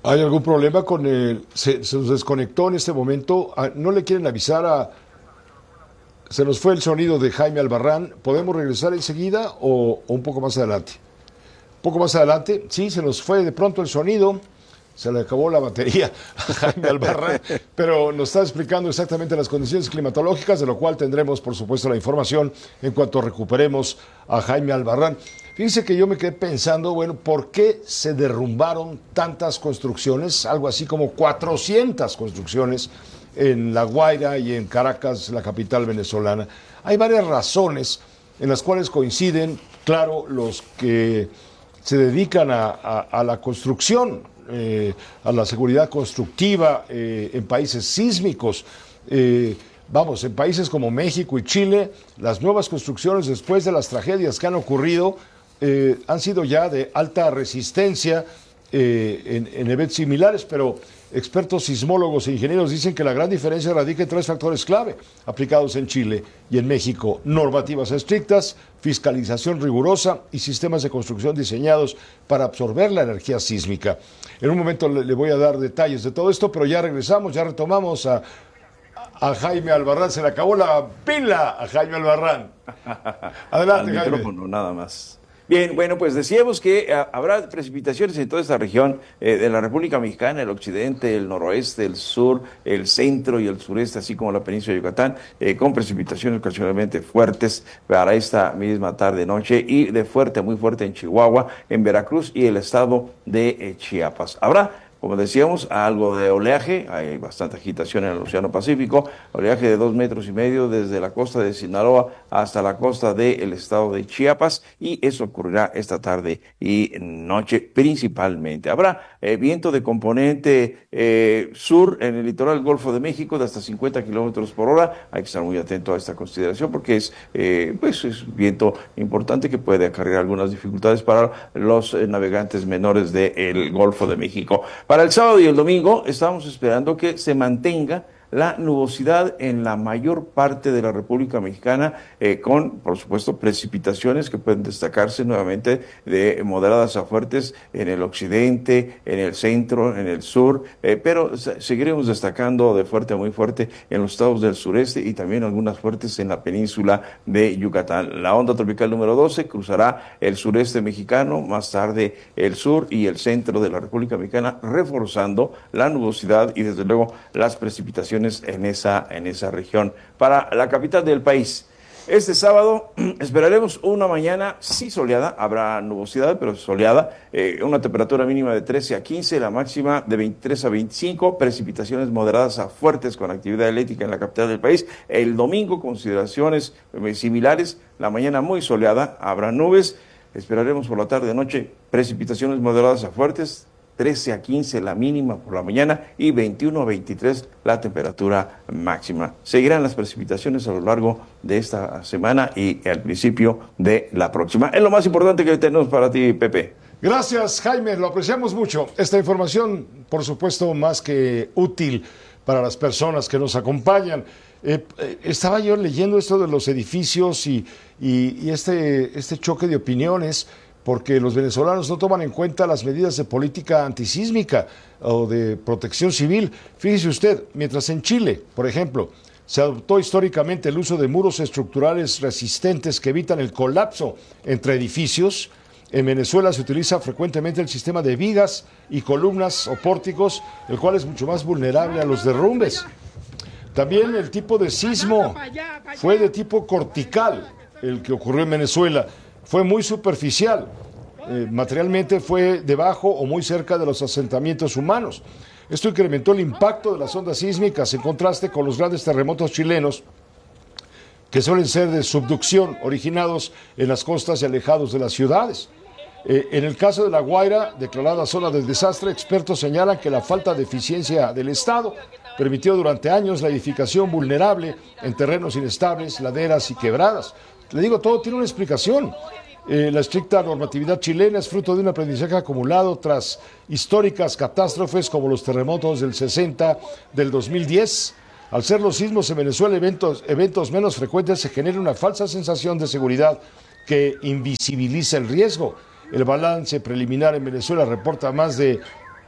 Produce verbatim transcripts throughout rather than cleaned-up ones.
¿Hay algún problema con el... Se, se nos desconectó en este momento? Ah, ¿no le quieren avisar a... Se nos fue el sonido de Jaime Albarrán? ¿Podemos regresar enseguida o, o un poco más adelante? Un poco más adelante, sí, se nos fue de pronto el sonido, se le acabó la batería a Jaime Albarrán, pero nos está explicando exactamente las condiciones climatológicas, de lo cual tendremos, por supuesto, la información en cuanto recuperemos a Jaime Albarrán. Fíjense que yo me quedé pensando, bueno, ¿por qué se derrumbaron tantas construcciones? Algo así como cuatrocientas construcciones en La Guaira y en Caracas, la capital venezolana. Hay varias razones en las cuales coinciden, claro, los que se dedican a, a, a la construcción, eh, a la seguridad constructiva eh, en países sísmicos. Eh, vamos, en países como México y Chile, las nuevas construcciones después de las tragedias que han ocurrido eh, han sido ya de alta resistencia eh, en, en eventos similares, pero expertos sismólogos e ingenieros dicen que la gran diferencia radica en tres factores clave aplicados en Chile y en México: normativas estrictas, fiscalización rigurosa y sistemas de construcción diseñados para absorber la energía sísmica. En un momento le, le voy a dar detalles de todo esto, pero ya regresamos, ya retomamos a, a Jaime Albarrán. Se le acabó la pila a Jaime Albarrán. Adelante, Al Jaime. micrófono, nada más. Bien, bueno, pues decíamos que uh, habrá precipitaciones en toda esta región eh, de la República Mexicana, el occidente, el noroeste, el sur, el centro y el sureste, así como la península de Yucatán, eh, con precipitaciones ocasionalmente fuertes para esta misma tarde-noche y de fuerte a muy fuerte en Chihuahua, en Veracruz y el estado de eh, Chiapas. Habrá, como decíamos, algo de oleaje, hay bastante agitación en el Océano Pacífico, oleaje de dos metros y medio desde la costa de Sinaloa hasta la costa del estado de Chiapas, y eso ocurrirá esta tarde y noche principalmente. Habrá eh, viento de componente eh, sur en el litoral del Golfo de México de hasta cincuenta kilómetros por hora. Hay que estar muy atento a esta consideración porque es, eh, pues es viento importante que puede acarrear algunas dificultades para los eh, navegantes menores del Golfo de México. Para el sábado y el domingo estamos esperando que se mantenga la nubosidad en la mayor parte de la República Mexicana, eh, con, por supuesto, precipitaciones que pueden destacarse nuevamente de moderadas a fuertes en el occidente, en el centro, en el sur, eh, pero seguiremos destacando de fuerte a muy fuerte en los estados del sureste y también algunas fuertes en la península de Yucatán. La onda tropical número doce cruzará el sureste mexicano, más tarde el sur y el centro de la República Mexicana, reforzando la nubosidad y desde luego las precipitaciones en esa, en esa región. Para la capital del país, este sábado esperaremos una mañana sí soleada, habrá nubosidad pero soleada, eh, una temperatura mínima de trece a quince, la máxima de veintitrés a veinticinco, precipitaciones moderadas a fuertes con actividad eléctrica en la capital del país. El domingo consideraciones eh, similares, la mañana muy soleada, habrá nubes, esperaremos por la tarde y noche precipitaciones moderadas a fuertes, trece a quince la mínima por la mañana y veintiuno a veintitrés la temperatura máxima. Seguirán las precipitaciones a lo largo de esta semana y al principio de la próxima. Es lo más importante que tenemos para ti, Pepe. Gracias, Jaime, lo apreciamos mucho. Esta información, por supuesto, más que útil para las personas que nos acompañan. Eh, eh, estaba yo leyendo esto de los edificios y, y, y este, este choque de opiniones, porque los venezolanos no toman en cuenta las medidas de política antisísmica o de protección civil. Fíjese usted, mientras en Chile, por ejemplo, se adoptó históricamente el uso de muros estructurales resistentes que evitan el colapso entre edificios, en Venezuela se utiliza frecuentemente el sistema de vigas y columnas o pórticos, el cual es mucho más vulnerable a los derrumbes. También el tipo de sismo fue de tipo cortical, el que ocurrió en Venezuela. Fue muy superficial, eh, materialmente fue debajo o muy cerca de los asentamientos humanos. Esto incrementó el impacto de las ondas sísmicas en contraste con los grandes terremotos chilenos, que suelen ser de subducción, originados en las costas y alejados de las ciudades. Eh, en el caso de La Guaira, declarada zona del desastre, expertos señalan que la falta de eficiencia del Estado permitió durante años la edificación vulnerable en terrenos inestables, laderas y quebradas. Le digo, todo tiene una explicación. Eh, la estricta normatividad chilena es fruto de un aprendizaje acumulado tras históricas catástrofes como los terremotos del sesenta, del dos mil diez. Al ser los sismos en Venezuela eventos, eventos menos frecuentes, se genera una falsa sensación de seguridad que invisibiliza el riesgo. El balance preliminar en Venezuela reporta más de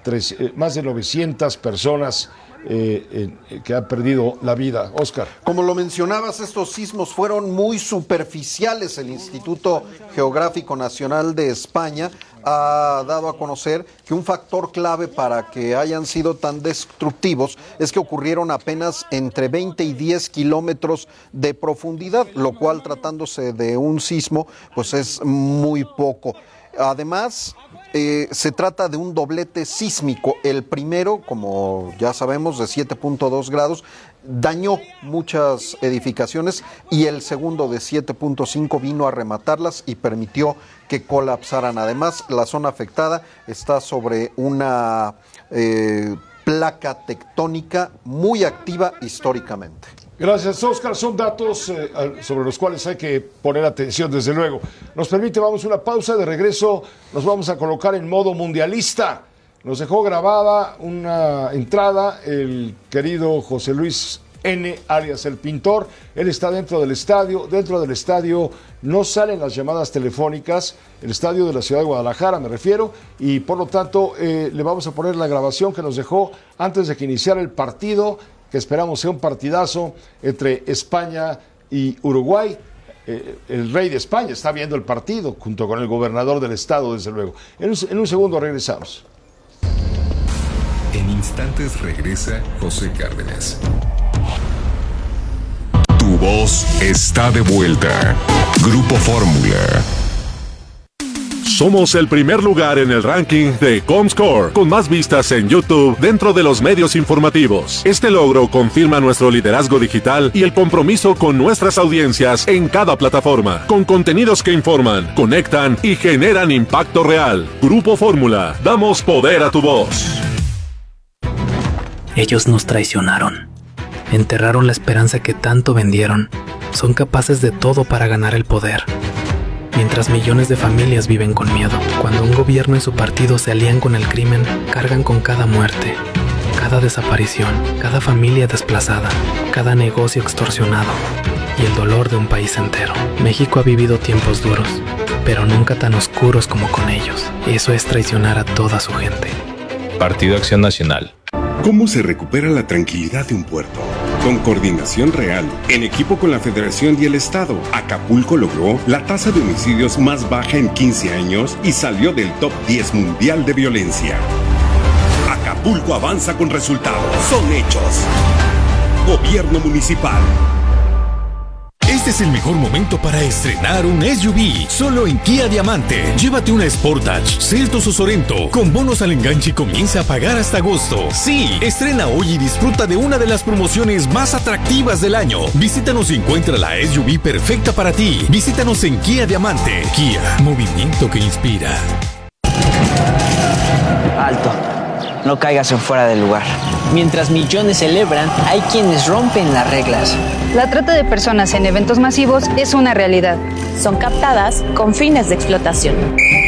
tres, eh, más de novecientas personas eh, eh, que han perdido la vida. Oscar. Como lo mencionabas, estos sismos fueron muy superficiales. El Instituto Geográfico Nacional de España ha dado a conocer que un factor clave para que hayan sido tan destructivos es que ocurrieron apenas entre veinte y diez kilómetros de profundidad, lo cual, tratándose de un sismo, pues es muy poco. Además, eh, se trata de un doblete sísmico. El primero, como ya sabemos, de siete punto dos grados, dañó muchas edificaciones, y el segundo, de siete punto cinco, vino a rematarlas y permitió que colapsaran. Además, la zona afectada está sobre una eh, placa tectónica muy activa históricamente. Gracias, Oscar. Son datos eh, sobre los cuales hay que poner atención, desde luego. Nos permite, vamos a una pausa. De regreso nos vamos a colocar en modo mundialista. Nos dejó grabada una entrada el querido José Luis N., alias El Pintor. Él está dentro del estadio. Dentro del estadio no salen las llamadas telefónicas, el estadio de la ciudad de Guadalajara me refiero, y por lo tanto eh, le vamos a poner la grabación que nos dejó antes de que iniciara el partido, que esperamos sea un partidazo entre España y Uruguay. Eh, el rey de España está viendo el partido junto con el gobernador del estado, desde luego. En un, en un segundo regresamos. En instantes regresa José Cárdenas. Tu voz está de vuelta. Grupo Fórmula. Somos el primer lugar en el ranking de Comscore, con más vistas en YouTube dentro de los medios informativos. Este logro confirma nuestro liderazgo digital y el compromiso con nuestras audiencias en cada plataforma, con contenidos que informan, conectan y generan impacto real. Grupo Fórmula, damos poder a tu voz. Ellos nos traicionaron. Enterraron la esperanza que tanto vendieron. Son capaces de todo para ganar el poder. Mientras millones de familias viven con miedo, cuando un gobierno y su partido se alían con el crimen, cargan con cada muerte, cada desaparición, cada familia desplazada, cada negocio extorsionado y el dolor de un país entero. México ha vivido tiempos duros, pero nunca tan oscuros como con ellos. Eso es traicionar a toda su gente. Partido Acción Nacional. ¿Cómo se recupera la tranquilidad de un puerto? Con coordinación real, en equipo con la Federación y el Estado, Acapulco logró la tasa de homicidios más baja en quince años y salió del top diez mundial de violencia. Acapulco avanza con resultados. Son hechos. Gobierno Municipal. Este es el mejor momento para estrenar un S U V, solo en Kia Diamante. Llévate una Sportage, Seltos o Sorento, con bonos al enganche y comienza a pagar hasta agosto. Sí, estrena hoy y disfruta de una de las promociones más atractivas del año. Visítanos y encuentra la S U V perfecta para ti. Visítanos en Kia Diamante. Kia, movimiento que inspira. Alto, no caigas en fuera del lugar. Mientras millones celebran, hay quienes rompen las reglas. La trata de personas en eventos masivos es una realidad. Son captadas con fines de explotación.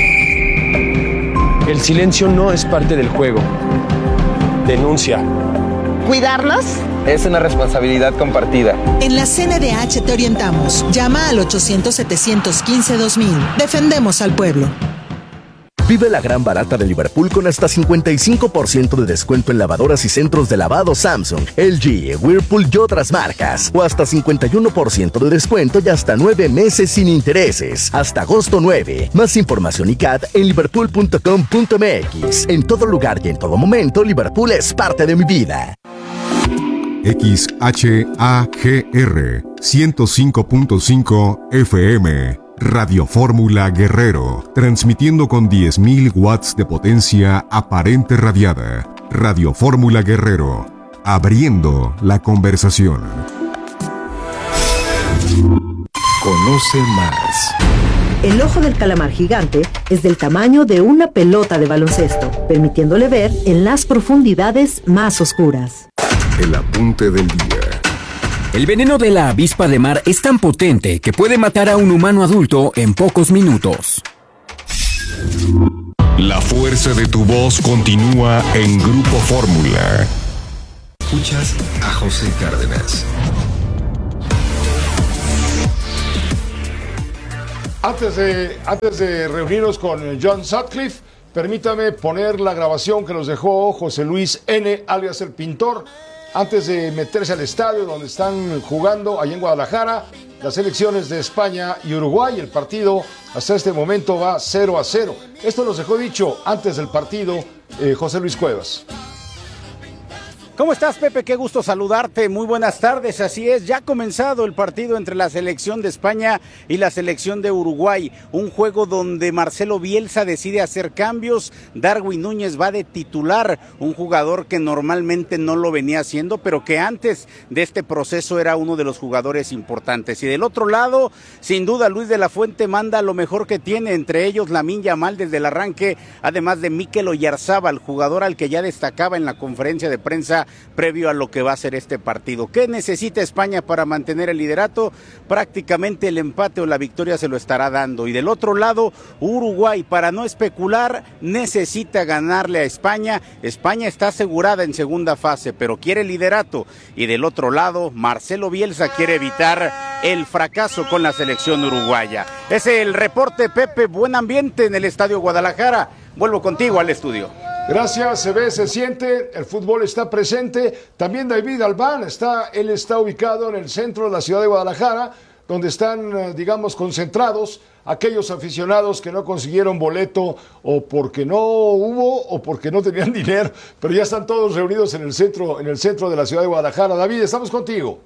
El silencio no es parte del juego. Denuncia. ¿Cuidarnos? Es una responsabilidad compartida. En la C N D H te orientamos. Llama al ochocientos, setecientos quince, dos mil. Defendemos al pueblo. Vive la gran barata de Liverpool con hasta cincuenta y cinco por ciento de descuento en lavadoras y centros de lavado Samsung, L G, Whirlpool y otras marcas. O hasta cincuenta y uno por ciento de descuento y hasta nueve meses sin intereses. Hasta agosto nueve. Más información y C A T en liverpool punto com punto m x. En todo lugar y en todo momento, Liverpool es parte de mi vida. X H A G R ciento cinco punto cinco F M. Radio Fórmula Guerrero, transmitiendo con diez mil watts de potencia aparente radiada. Radio Fórmula Guerrero, abriendo la conversación. Conoce más. El ojo del calamar gigante es del tamaño de una pelota de baloncesto, permitiéndole ver en las profundidades más oscuras. El apunte del día. El veneno de la avispa de mar es tan potente que puede matar a un humano adulto en pocos minutos. La fuerza de tu voz continúa en Grupo Fórmula. Escuchas a José Cárdenas. Antes de, antes de reunirnos con John Sutcliffe, Permítame poner la grabación que nos dejó José Luis N., alias el Pintor, antes de meterse al estadio donde están jugando, allá en Guadalajara, las selecciones de España y Uruguay. El partido hasta este momento va cero a cero. Esto nos dejó dicho antes del partido eh, José Luis Cuevas. ¿Cómo estás, Pepe? Qué gusto saludarte. Muy buenas tardes. Así es, ya ha comenzado el partido entre la selección de España y la selección de Uruguay. Un juego donde Marcelo Bielsa decide hacer cambios. Darwin Núñez va de titular, un jugador que normalmente no lo venía haciendo, pero que antes de este proceso era uno de los jugadores importantes. Y del otro lado, sin duda, Luis de la Fuente manda lo mejor que tiene, entre ellos Lamine Yamal desde el arranque, además de Mikel Oyarzábal, jugador al que ya destacaba en la conferencia de prensa previo a lo que va a ser este partido. ¿Qué necesita España para mantener el liderato? Prácticamente el empate o la victoria se lo estará dando. Y del otro lado, Uruguay, para no especular, necesita ganarle a España. España está asegurada en segunda fase, pero quiere el liderato. Y del otro lado, Marcelo Bielsa quiere evitar el fracaso con la selección uruguaya. Ese es el reporte, Pepe. Buen ambiente en el Estadio Guadalajara. Vuelvo contigo al estudio. Gracias, se ve, se siente, el fútbol está presente. También David Albán, está, él está ubicado en el centro de la ciudad de Guadalajara, donde están, digamos, concentrados aquellos aficionados que no consiguieron boleto o porque no hubo o porque no tenían dinero, pero ya están todos reunidos en el centro, en el centro de la ciudad de Guadalajara. David, estamos contigo.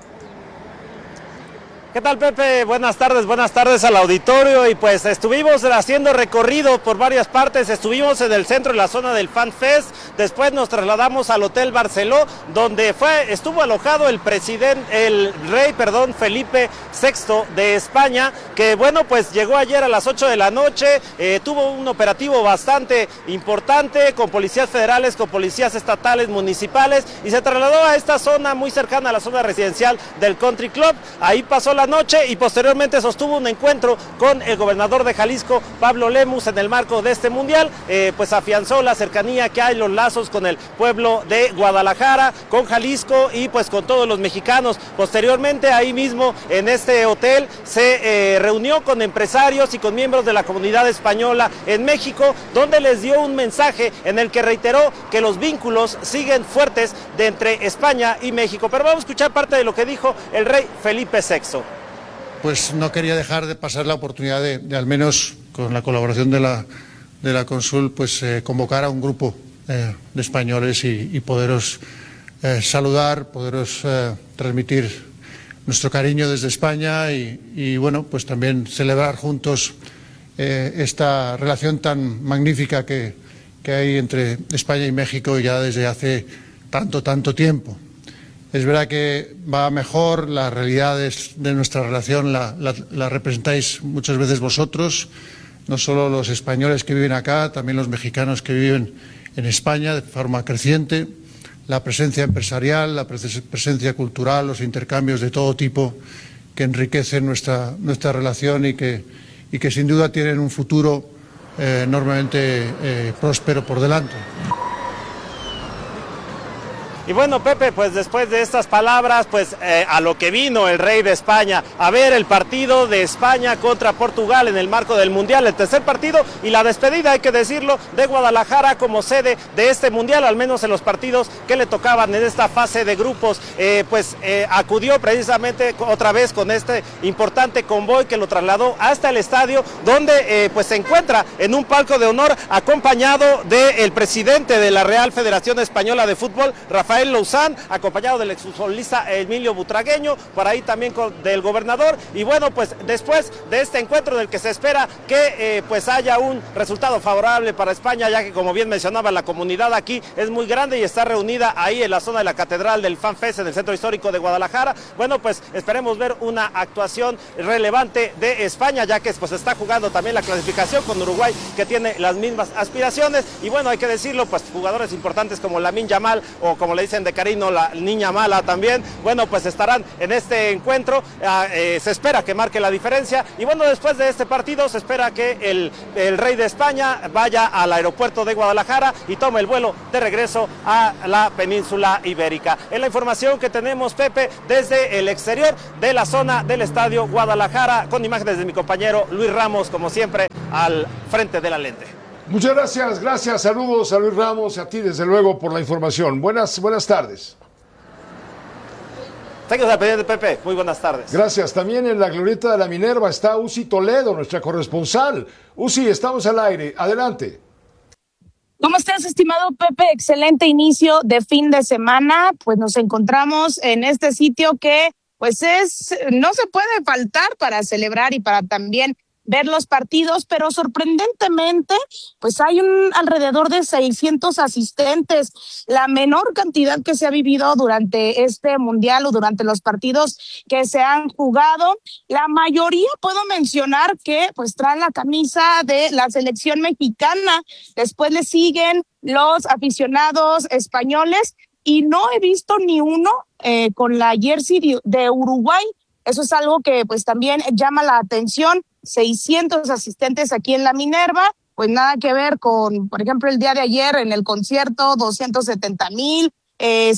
¿Qué tal, Pepe? Buenas tardes, buenas tardes al auditorio. Y pues estuvimos haciendo recorrido por varias partes, estuvimos en el centro, en la zona del Fan Fest, después nos trasladamos al Hotel Barceló, donde fue, estuvo alojado el presidente, el rey, perdón, Felipe sexto de España, que bueno, pues llegó ayer a las ocho de la noche, eh, tuvo un operativo bastante importante, con policías federales, con policías estatales, municipales, y se trasladó a esta zona muy cercana a la zona residencial del Country Club. Ahí pasó la noche y posteriormente sostuvo un encuentro con el gobernador de Jalisco, Pablo Lemus, en el marco de este mundial. Eh, pues afianzó la cercanía que hay, los lazos con el pueblo de Guadalajara, con Jalisco y pues con todos los mexicanos. Posteriormente, ahí mismo en este hotel se eh, reunió con empresarios y con miembros de la comunidad española en México, donde les dio un mensaje en el que reiteró que los vínculos siguen fuertes de entre España y México. Pero vamos a escuchar parte de lo que dijo el rey Felipe sexto. Pues no quería dejar de pasar la oportunidad de, de al menos con la colaboración de la, de la Consul, pues eh, convocar a un grupo eh, de españoles y, y poderos eh, saludar, poderos eh, transmitir nuestro cariño desde España y, y bueno, pues también celebrar juntos eh, esta relación tan magnífica que, que hay entre España y México ya desde hace tanto, tanto tiempo. Es verdad que va mejor, las realidades de nuestra relación la, la, la representáis muchas veces vosotros, no solo los españoles que viven acá, también los mexicanos que viven en España de forma creciente, la presencia empresarial, la presencia cultural, los intercambios de todo tipo que enriquecen nuestra, nuestra relación y que, y que sin duda tienen un futuro eh, enormemente eh, próspero por delante. Y bueno, Pepe, pues después de estas palabras, pues eh, a lo que vino el rey de España, a ver el partido de España contra Portugal en el marco del Mundial, el tercer partido y la despedida, hay que decirlo, de Guadalajara como sede de este Mundial, al menos en los partidos que le tocaban en esta fase de grupos. Eh, pues eh, acudió precisamente otra vez con este importante convoy que lo trasladó hasta el estadio, donde eh, pues se encuentra en un palco de honor acompañado del presidente de la Real Federación Española de Fútbol, Rafael Louzán, acompañado del exfutbolista Emilio Butragueño, por ahí también con, del gobernador. Y bueno, pues después de este encuentro del que se espera que eh, pues haya un resultado favorable para España, ya que como bien mencionaba, la comunidad aquí es muy grande y está reunida ahí en la zona de la Catedral del Fan Fest, en el centro histórico de Guadalajara. Bueno, pues esperemos ver una actuación relevante de España, ya que pues está jugando también la clasificación con Uruguay, que tiene las mismas aspiraciones. Y bueno, hay que decirlo, pues jugadores importantes como Lamine Yamal, o como le dicen de cariño, la niña mala también, bueno, pues estarán en este encuentro. Eh, se espera que marque la diferencia. Y bueno, después de este partido se espera que el, el rey de España vaya al aeropuerto de Guadalajara y tome el vuelo de regreso a la península ibérica. Es la información que tenemos, Pepe, desde el exterior de la zona del Estadio Guadalajara, con imágenes de mi compañero Luis Ramos, como siempre, al frente de la lente. Muchas gracias, gracias, saludos a Luis Ramos y a ti desde luego por la información. Buenas, buenas tardes. Seguimos al pendiente, Pepe. Muy buenas tardes. Gracias. También en la glorieta de la Minerva está Uzi Toledo, nuestra corresponsal. Uzi, estamos al aire. Adelante. ¿Cómo estás, estimado Pepe? Excelente inicio de fin de semana. Pues nos encontramos en este sitio que, pues es, no se puede faltar para celebrar y para también ver los partidos, pero sorprendentemente, pues hay un alrededor de seiscientos asistentes, la menor cantidad que se ha vivido durante este mundial o durante los partidos que se han jugado. La mayoría puedo mencionar que pues traen la camisa de la selección mexicana, después le siguen los aficionados españoles y no he visto ni uno eh, con la jersey de, de Uruguay. Eso es algo que pues también llama la atención. seiscientos asistentes aquí en la Minerva, pues nada que ver con, por ejemplo, el día de ayer en el concierto, doscientos setenta mil, eh,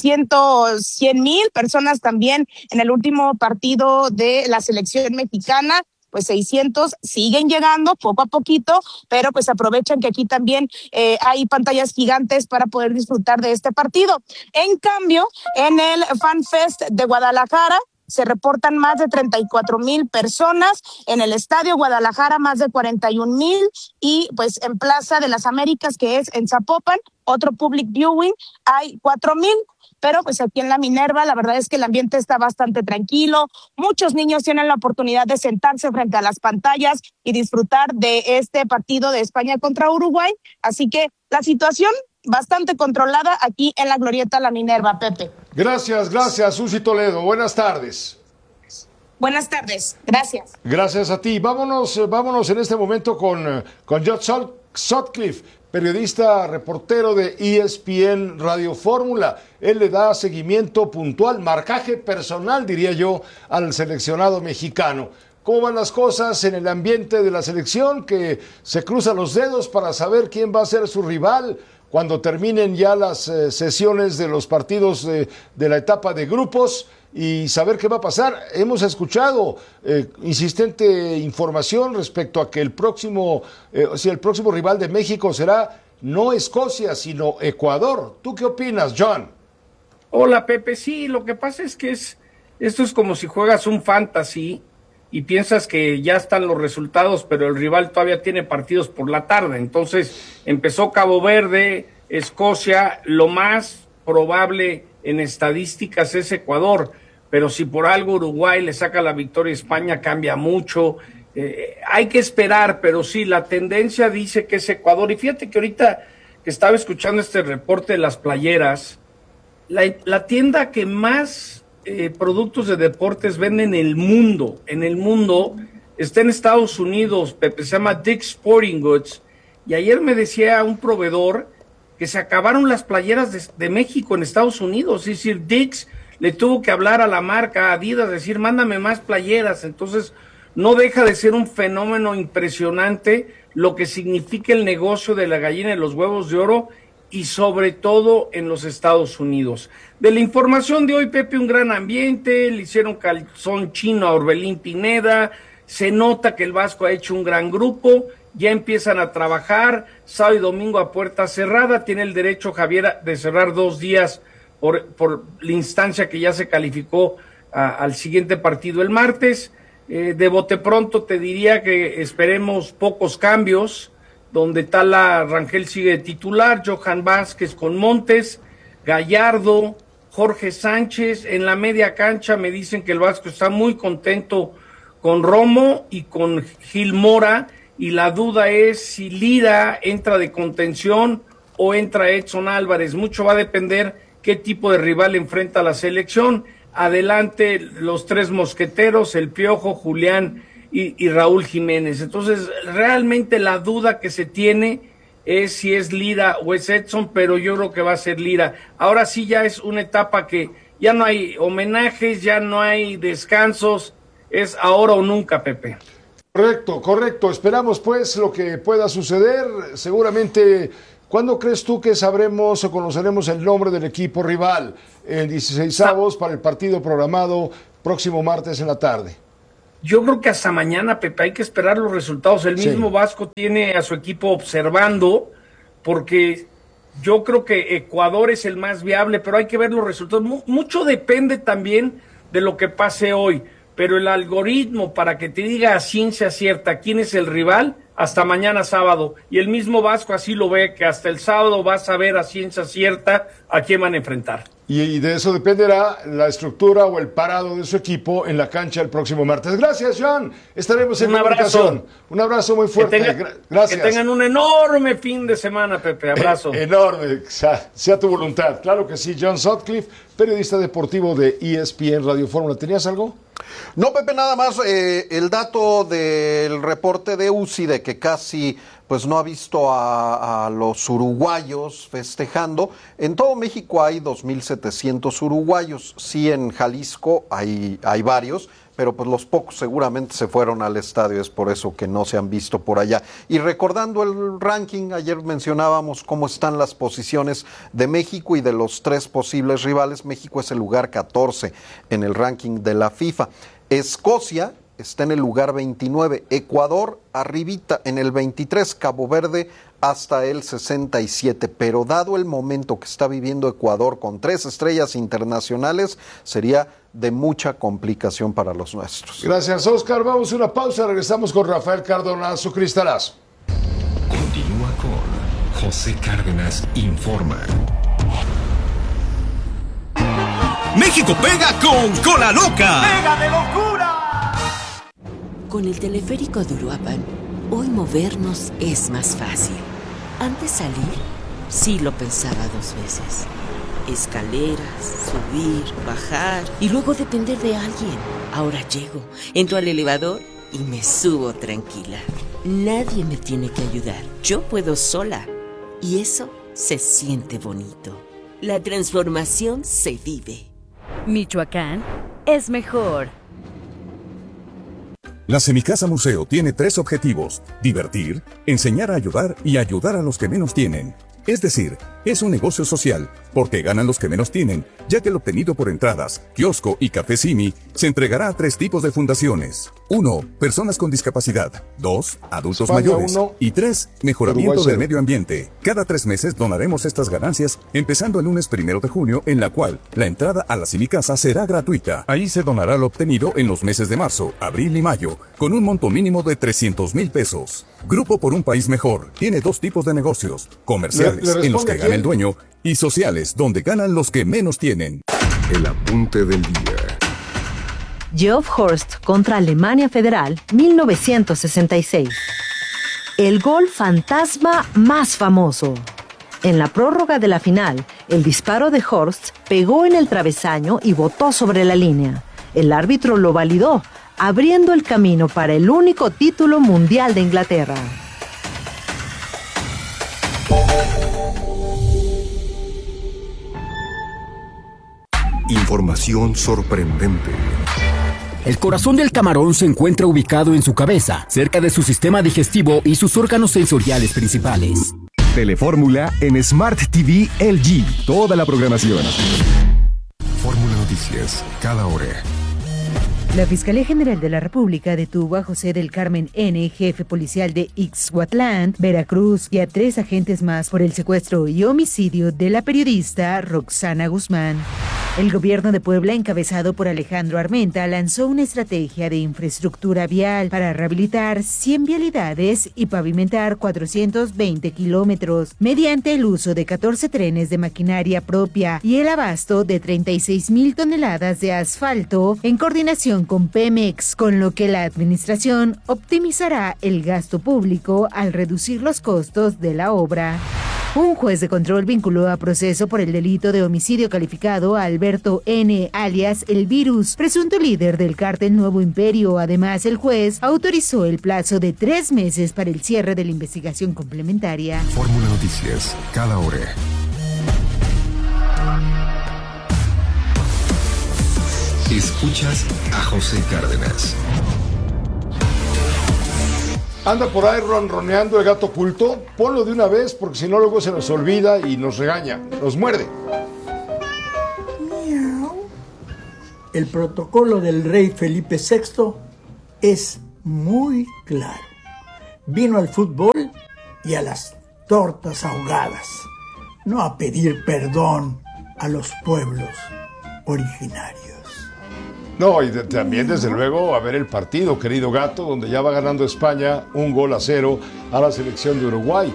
cien mil personas también en el último partido de la selección mexicana. Pues seiscientos siguen llegando poco a poquito, pero pues aprovechan que aquí también eh, hay pantallas gigantes para poder disfrutar de este partido. En cambio, en el Fan Fest de Guadalajara, se reportan más de treinta y cuatro mil personas, en el Estadio Guadalajara más de cuarenta y un mil y pues en Plaza de las Américas, que es en Zapopan, otro public viewing, hay cuatro mil, pero pues aquí en la Minerva la verdad es que el ambiente está bastante tranquilo, muchos niños tienen la oportunidad de sentarse frente a las pantallas y disfrutar de este partido de España contra Uruguay, así que la situación bastante controlada aquí en la glorieta La Minerva, Pepe. Gracias, gracias, Uzi Toledo. Buenas tardes. Buenas tardes, gracias. Gracias a ti. Vámonos, vámonos en este momento con, con George Sutcliffe, periodista, reportero de E S P N Radio Fórmula. Él le da seguimiento puntual, marcaje personal, diría yo, al seleccionado mexicano. ¿Cómo van las cosas en el ambiente de la selección? Que se cruzan los dedos para saber quién va a ser su rival cuando terminen ya las eh, sesiones de los partidos de, de la etapa de grupos y saber qué va a pasar. Hemos escuchado eh, insistente información respecto a que el próximo, eh, o sea, el próximo rival de México será no Escocia, sino Ecuador. ¿Tú qué opinas, John? Hola, Pepe. Sí, lo que pasa es que es esto es como si juegas un fantasy y piensas que ya están los resultados, pero el rival todavía tiene partidos por la tarde. Entonces empezó Cabo Verde, Escocia, lo más probable en estadísticas es Ecuador, pero si por algo Uruguay le saca la victoria a España cambia mucho. Eh, hay que esperar, pero sí, la tendencia dice que es Ecuador. Y fíjate que ahorita que estaba escuchando este reporte de las playeras, la, la tienda que más Eh, productos de deportes venden en el mundo, en el mundo, está en Estados Unidos, Pepe, se llama Dick's Sporting Goods, y ayer me decía un proveedor que se acabaron las playeras de, de México en Estados Unidos, es decir, Dick's le tuvo que hablar a la marca Adidas, decir, mándame más playeras, entonces no deja de ser un fenómeno impresionante lo que significa el negocio de la gallina de los huevos de oro, y sobre todo en los Estados Unidos. De la información de hoy, Pepe, un gran ambiente, le hicieron calzón chino a Orbelín Pineda, se nota que el Vasco ha hecho un gran grupo, ya empiezan a trabajar, sábado y domingo a puerta cerrada, tiene el derecho Javier de cerrar dos días por, por la instancia que ya se calificó a, al siguiente partido el martes. Eh, de bote pronto te diría que esperemos pocos cambios, donde Tala Rangel sigue de titular, Johan Vázquez con Montes, Gallardo, Jorge Sánchez, en la media cancha me dicen que el Vasco está muy contento con Romo y con Gil Mora, y la duda es si Lira entra de contención o entra Edson Álvarez, mucho va a depender qué tipo de rival enfrenta la selección. Adelante los tres mosqueteros, el Piojo, Julián Y, y Raúl Jiménez. Entonces, realmente la duda que se tiene es si es Lira o es Edson, pero yo creo que va a ser Lira. Ahora sí ya es una etapa que ya no hay homenajes, ya no hay descansos, es ahora o nunca, Pepe. Correcto, correcto. Esperamos pues lo que pueda suceder. Seguramente, ¿cuándo crees tú que sabremos o conoceremos el nombre del equipo rival? En dieciseisavos para el partido programado próximo martes en la tarde. yo creo que hasta mañana, Pepe, hay que esperar los resultados. El mismo sí. Vasco tiene a su equipo observando, porque yo creo que Ecuador es el más viable, pero hay que ver los resultados. Mucho depende también de lo que pase hoy, pero el algoritmo para que te diga a ciencia cierta quién es el rival, hasta mañana sábado, y el mismo Vasco así lo ve, que hasta el sábado vas a ver a ciencia cierta a quién van a enfrentar. Y, y de eso dependerá la estructura o el parado de su equipo en la cancha el próximo martes. Gracias, John. Estaremos en un comunicación. Abrazo. Un abrazo muy fuerte. Que tenga, Gracias. Que tengan un enorme fin de semana, Pepe. Abrazo. Eh, enorme. Sea, sea tu voluntad. Claro que sí. John Sutcliffe, periodista deportivo de E S P N Radio Fórmula. ¿Tenías algo? No, Pepe, nada más eh, el dato del reporte de U C I de que casi pues no ha visto a, a los uruguayos festejando. En todo México hay dos mil setecientos uruguayos, sí en Jalisco hay, hay varios, pero pues los pocos seguramente se fueron al estadio, es por eso que no se han visto por allá. Y recordando el ranking, ayer mencionábamos cómo están las posiciones de México y de los tres posibles rivales. México es el lugar catorce en el ranking de la FIFA. Escocia está en el lugar veintinueve, Ecuador arribita en el veintitrés, Cabo Verde hasta el sesenta y siete, pero dado el momento que está viviendo Ecuador con tres estrellas internacionales, sería de mucha complicación para los nuestros. Gracias, Oscar. Vamos a una pausa, regresamos con Rafael Cardona, su cristalazo. Continúa con José Cárdenas Informa. México pega con Cola Loca. ¡Pega de locura! Con el teleférico de Uruapan, hoy movernos es más fácil. Antes salir, sí lo pensaba dos veces. Escaleras, subir, bajar y luego depender de alguien. Ahora llego, entro al elevador y me subo tranquila. Nadie me tiene que ayudar, yo puedo sola. Y eso se siente bonito. La transformación se vive. Michoacán es mejor. La Semicasa Museo tiene tres objetivos: divertir, enseñar a ayudar y ayudar a los que menos tienen. Es decir, es un negocio social, porque ganan los que menos tienen, ya que el obtenido por entradas, kiosco y café Simi se entregará a tres tipos de fundaciones. Uno, personas con discapacidad. Dos, adultos España, mayores. uno, y tres, mejoramiento Uruguay, del cero. medio ambiente. Cada tres meses donaremos estas ganancias, empezando el lunes primero de junio, en la cual la entrada a la Semicasa será gratuita. Ahí se donará lo obtenido en los meses de marzo, abril y mayo, con un monto mínimo de trescientos mil pesos. Grupo por un país mejor tiene dos tipos de negocios: comerciales, ¿Le- le en los que responde gana quién? el dueño, y sociales, donde ganan los que menos tienen. El apunte del día. Geoff Horst contra Alemania Federal, mil novecientos sesenta y seis. El gol fantasma más famoso. En la prórroga de la final, el disparo de Horst pegó en el travesaño y botó sobre la línea. El árbitro lo validó, abriendo el camino para el único título mundial de Inglaterra. Información sorprendente. El corazón del camarón se encuentra ubicado en su cabeza, cerca de su sistema digestivo y sus órganos sensoriales principales. Telefórmula en Smart T V L G. Toda la programación. Fórmula Noticias, cada hora. La Fiscalía General de la República detuvo a José del Carmen N., jefe policial de Ixhuatlán, Veracruz, y a tres agentes más por el secuestro y homicidio de la periodista Roxana Guzmán. El gobierno de Puebla, encabezado por Alejandro Armenta, lanzó una estrategia de infraestructura vial para rehabilitar cien vialidades y pavimentar cuatrocientos veinte kilómetros mediante el uso de catorce trenes de maquinaria propia y el abasto de treinta y seis mil toneladas de asfalto en coordinación con Pemex, con lo que la administración optimizará el gasto público al reducir los costos de la obra. Un juez de control vinculó a proceso por el delito de homicidio calificado a Alberto N., alias El Virus, presunto líder del cártel Nuevo Imperio. Además, el juez autorizó el plazo de tres meses para el cierre de la investigación complementaria. Fórmula Noticias, cada hora. Escuchas a José Cárdenas. Anda por ahí ronroneando el gato oculto. Ponlo de una vez, porque si no luego se nos olvida y nos regaña, nos muerde. El protocolo del rey Felipe sexto es muy claro. Vino al fútbol y a las tortas ahogadas, no a pedir perdón a los pueblos originarios. No, y de, también desde luego a ver el partido, querido Gato, donde ya va ganando España un gol a cero a la selección de Uruguay.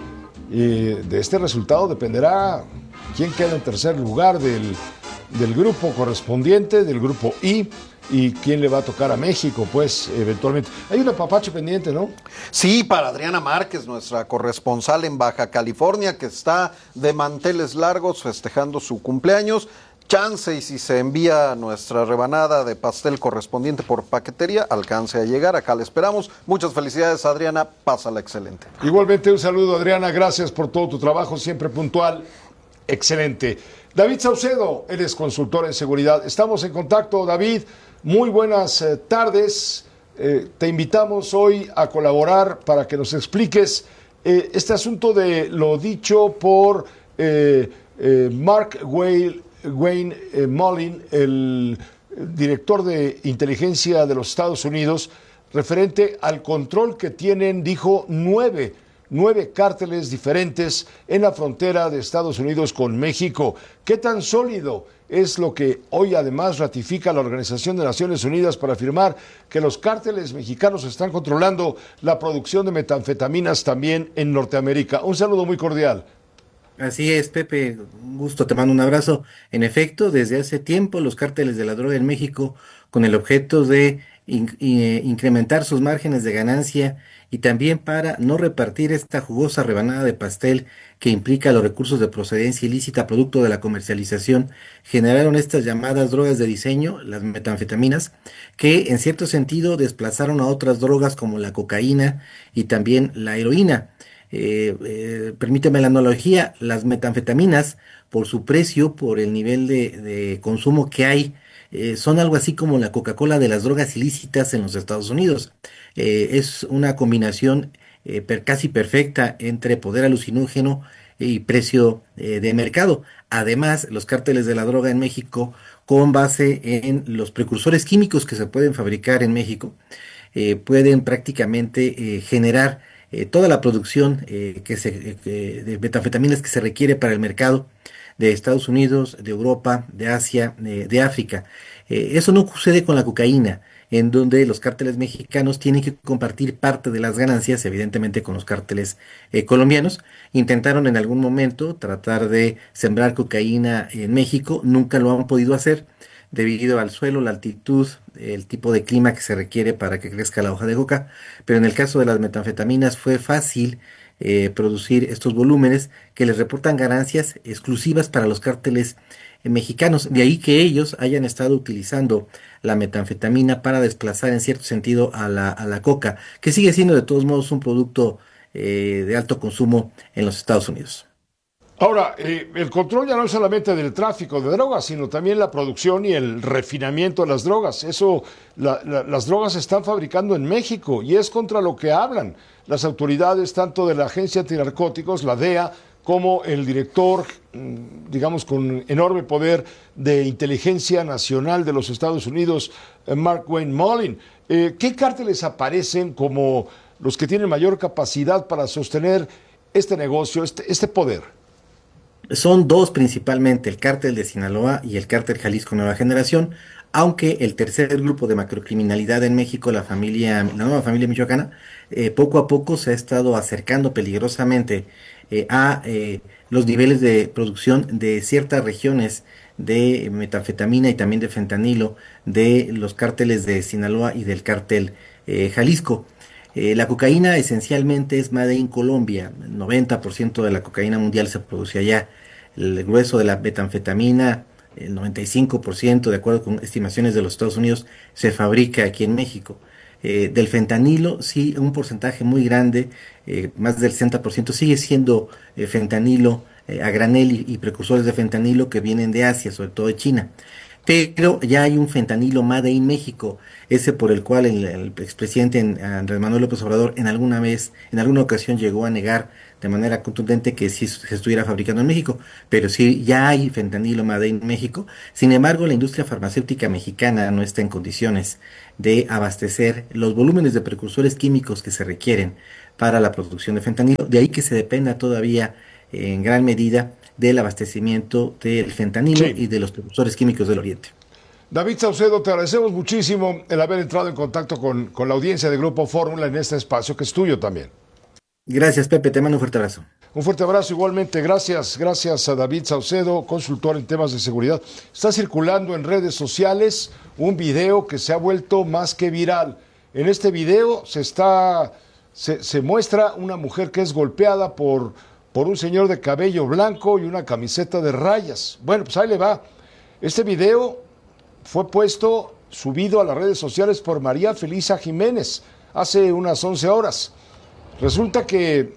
Y de este resultado dependerá quién queda en tercer lugar del, del grupo correspondiente, del grupo I, y quién le va a tocar a México, pues, eventualmente. Hay un apapacho pendiente, ¿no? Sí, para Adriana Márquez, nuestra corresponsal en Baja California, que está de manteles largos festejando su cumpleaños. Chance, y si se envía nuestra rebanada de pastel correspondiente por paquetería, alcance a llegar. Acá le esperamos. Muchas felicidades, Adriana. Pásala excelente. Igualmente, un saludo, Adriana. Gracias por todo tu trabajo, siempre puntual. Excelente. David Saucedo, eres consultor en seguridad. Estamos en contacto, David. Muy buenas eh, tardes. Eh, te invitamos hoy a colaborar para que nos expliques eh, este asunto de lo dicho por eh, eh, Mark Wayne, Wayne eh, Mullin, el director de inteligencia de los Estados Unidos, referente al control que tienen, dijo, nueve, nueve cárteles diferentes en la frontera de Estados Unidos con México. ¿Qué tan sólido es lo que hoy además ratifica la Organización de Naciones Unidas para afirmar que los cárteles mexicanos están controlando la producción de metanfetaminas también en Norteamérica? Un saludo muy cordial. Así es, Pepe, un gusto, te mando un abrazo. En efecto, desde hace tiempo los cárteles de la droga en México, con el objeto de in- in- incrementar sus márgenes de ganancia y también para no repartir esta jugosa rebanada de pastel que implica los recursos de procedencia ilícita producto de la comercialización, generaron estas llamadas drogas de diseño, las metanfetaminas, que en cierto sentido desplazaron a otras drogas como la cocaína y también la heroína. Eh, eh, permíteme la analogía, las metanfetaminas, por su precio, por el nivel de, de consumo que hay, eh, son algo así como la Coca-Cola de las drogas ilícitas en los Estados Unidos. Eh, es una combinación eh, per, casi perfecta entre poder alucinógeno y precio eh, de mercado. Además, los cárteles de la droga en México, con base en los precursores químicos que se pueden fabricar en México, eh, pueden prácticamente eh, generar Eh, toda la producción eh, que se, eh, de metanfetaminas que se requiere para el mercado de Estados Unidos, de Europa, de Asia, eh, de África. Eh, eso no sucede con la cocaína, en donde los cárteles mexicanos tienen que compartir parte de las ganancias, evidentemente con los cárteles eh, colombianos. Intentaron en algún momento tratar de sembrar cocaína en México, nunca lo han podido hacer, debido al suelo, la altitud, el tipo de clima que se requiere para que crezca la hoja de coca, pero en el caso de las metanfetaminas fue fácil eh, producir estos volúmenes que les reportan ganancias exclusivas para los cárteles eh, mexicanos, de ahí que ellos hayan estado utilizando la metanfetamina para desplazar en cierto sentido a la, a la coca, que sigue siendo de todos modos un producto eh, de alto consumo en los Estados Unidos. Ahora, eh, el control ya no es solamente del tráfico de drogas, sino también la producción y el refinamiento de las drogas. Eso, la, la, las drogas se están fabricando en México y es contra lo que hablan las autoridades, tanto de la Agencia Antinarcóticos, la D E A, como el director, digamos, con enorme poder de inteligencia nacional de los Estados Unidos, Mark Wayne Mullin. Eh, ¿Qué cárteles aparecen como los que tienen mayor capacidad para sostener este negocio, este, este poder? Son dos principalmente, el cártel de Sinaloa y el cártel Jalisco Nueva Generación, aunque el tercer grupo de macrocriminalidad en México, la familia, la nueva familia michoacana, eh, poco a poco se ha estado acercando peligrosamente eh, a eh, los niveles de producción de ciertas regiones de metanfetamina y también de fentanilo de los cárteles de Sinaloa y del cártel eh, Jalisco. Eh, la cocaína esencialmente es made in Colombia, el noventa por ciento de la cocaína mundial se produce allá, el grueso de la metanfetamina, el noventa y cinco por ciento, de acuerdo con estimaciones de los Estados Unidos, se fabrica aquí en México. Eh, del fentanilo, sí, un porcentaje muy grande, eh, más del sesenta por ciento sigue siendo eh, fentanilo eh, a granel y, y precursores de fentanilo que vienen de Asia, sobre todo de China. pero ya hay un fentanilo Made in México, ese por el cual el, el expresidente Andrés Manuel López Obrador en alguna vez, en alguna ocasión llegó a negar de manera contundente que sí se estuviera fabricando en México, pero sí ya hay fentanilo Made in México. Sin embargo, la industria farmacéutica mexicana no está en condiciones de abastecer los volúmenes de precursores químicos que se requieren para la producción de fentanilo, de ahí que se dependa todavía en gran medida del abastecimiento del fentanilo sí. y de los precursores químicos del Oriente. David Saucedo, te agradecemos muchísimo el haber entrado en contacto con, con la audiencia de Grupo Fórmula en este espacio que es tuyo también. Gracias, Pepe, te mando un fuerte abrazo. Un fuerte abrazo igualmente, gracias, gracias a David Saucedo, consultor en temas de seguridad. Está circulando en redes sociales un video que se ha vuelto más que viral. En este video se está, se, se muestra una mujer que es golpeada por, por un señor de cabello blanco y una camiseta de rayas. Bueno, pues ahí le va. Este video fue puesto, subido a las redes sociales por María Felisa Jiménez hace unas once horas. Resulta que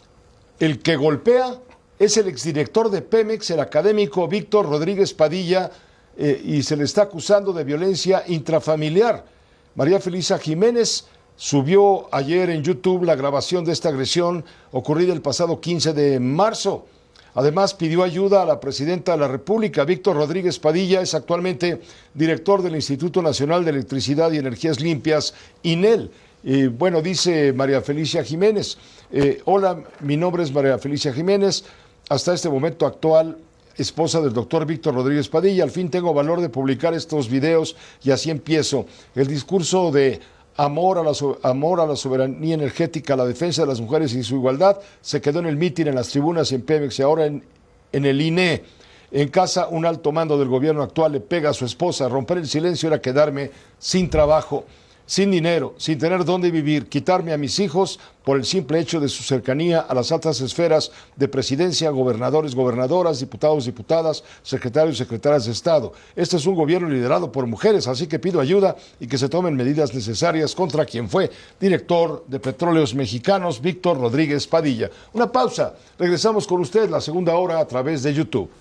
el que golpea es el exdirector de Pemex, el académico Víctor Rodríguez Padilla, eh, y se le está acusando de violencia intrafamiliar. María Felisa Jiménez subió ayer en YouTube la grabación de esta agresión ocurrida el pasado quince de marzo. Además, pidió ayuda a la presidenta de la República. Víctor Rodríguez Padilla es actualmente director del Instituto Nacional de Electricidad y Energías Limpias, INEL. Y bueno, dice María Felicia Jiménez, eh, hola, mi nombre es María Felicia Jiménez, hasta este momento actual esposa del doctor Víctor Rodríguez Padilla. Al fin tengo valor de publicar estos videos y así empiezo. El discurso de amor a la, amor a la soberanía energética, a la defensa de las mujeres y su igualdad se quedó en el mitin, en las tribunas, en Pemex y ahora en, en el I N E. En casa, un alto mando del gobierno actual le pega a su esposa. Romper el silencio era quedarme sin trabajo, sin dinero, sin tener dónde vivir, quitarme a mis hijos por el simple hecho de su cercanía a las altas esferas de presidencia, gobernadores, gobernadoras, diputados, diputadas, secretarios, secretarias de Estado. Este es un gobierno liderado por mujeres, así que pido ayuda y que se tomen medidas necesarias contra quien fue director de Petróleos Mexicanos, Víctor Rodríguez Padilla. Una pausa, regresamos con usted la segunda hora a través de YouTube.